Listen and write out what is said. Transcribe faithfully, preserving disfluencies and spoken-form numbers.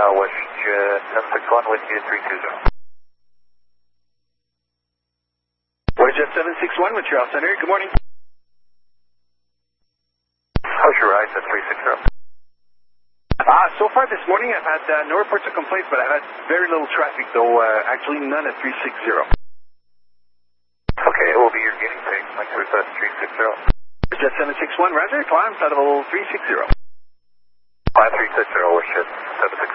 uh, WestJet seven six one with you three two zero. WestJet seven six one with your center. Good morning. How's your ride at three six zero? Uh, so far this morning I've had uh, no reports of complaints, but I've had very little traffic, though uh, actually none at three six zero. Okay, it will be your guinea pig. Like there's that three six zero. WestJet seven six one, Roger, climb, flight level three six zero. five three six zero, WestJet seven six one.